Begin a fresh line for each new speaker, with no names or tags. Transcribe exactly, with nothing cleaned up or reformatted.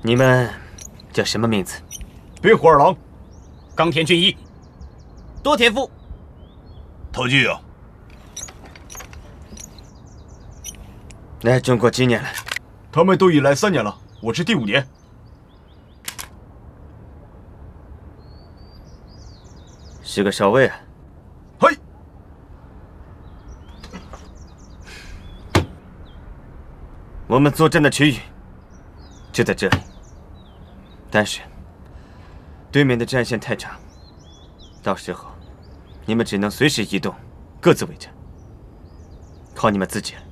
你们叫什么名字？
别虎二郎，
冈田俊一，多田夫，
陶具啊。
来中国几年了？
他们都已来三年了，我是第五年。
是个少尉啊。
嘿。
我们作战的区域就在这里，但是对面的战线太长，到时候你们只能随时移动，各自为战，靠你们自己了。